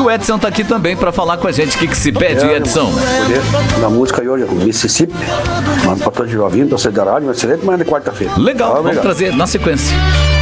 o Edson tá aqui também para falar com a gente. O que se pede, Edson? Na música de hoje, Mississippi. Mano, para todos os ouvintes, torcedor da rádio, uma excelente manhã de quarta-feira. Legal, vamos trazer na sequência.